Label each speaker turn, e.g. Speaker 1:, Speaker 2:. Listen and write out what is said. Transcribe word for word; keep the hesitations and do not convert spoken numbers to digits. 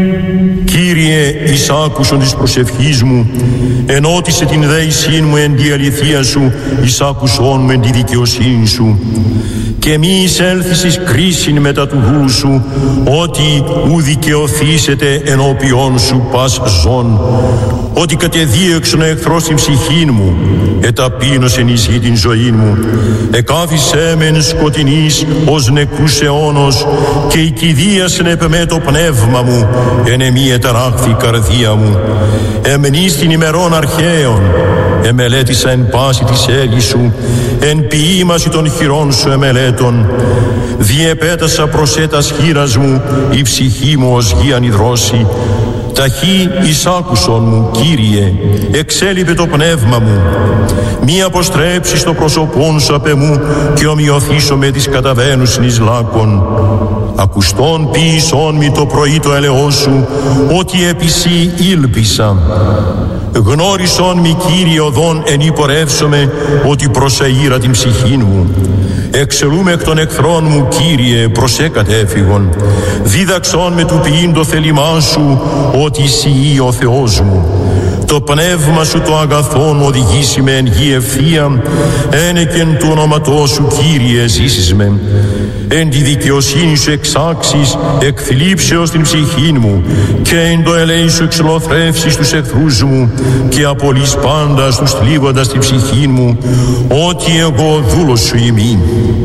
Speaker 1: Κύριε, εις άκουσον της προσευχής μου, ενώτισε την δέησήν μου εν τη αληθεία σου, εις άκουσον μου εν τη δικαιοσύνη σου. Και μη εισέλθεις εις κρίσιν μετά του βούλου σου, ότι ου δικαιωθήσετε ενώπιον σου πας ζών, ότι κατεδίωξον εχθρός την ψυχήν μου, εταπείνωσεν εις γη την ζωή μου, εκάφησέ με εν σκοτεινής ως νεκρούς αιώνος, και η κηδίασεν επ' εμέ το πνεύμα μου, εν εμή εταράχθη η καρδία μου. Εμνείς την ημερών αρχαίων, εμελέτησα εν πάση της έργης σου, εν ποίημαση των χειρών σου εμελέτων. Διεπέτασα προσέτας χείρας μου, η ψυχή μου ως γη ανιδρώση. Ταχύ εις άκουσον μου, Κύριε, εξέλιπε το πνεύμα μου. Μη αποστρέψεις το πρόσωπόν σου απ' εμού, και ομοιωθήσω με τις καταβαίνουσιν εις λάκων. Ακουστών ποιησόν μη το πρωί το ελεός σου, ότι επί σοι ήλπισα. Γνώρισον μη, Κύριε, οδόν εν υπορεύσομαι, ότι προσεήρα την ψυχήν μου. Εξελούμε εκ των εχθρών μου, Κύριε, προσέ κατέφυγον. Δίδαξον με του ποιήν το θέλημά σου, ότι εσύ ο Θεός μου. Το πνεύμα σου το αγαθόν οδηγήσει με εν γη ευθεία, ένεκεν του ονόματός σου, Κύριε, ζήσεις με. Εν τη δικαιοσύνη σου εξάξεις, εκθλίψεως την ψυχήν μου, και εν το ελέη σου εξολοθρεύσεις τους εχθρούς μου, και απολύς πάντα τους θλίβοντας την ψυχήν μου, ότι εγώ δούλος σου ημί.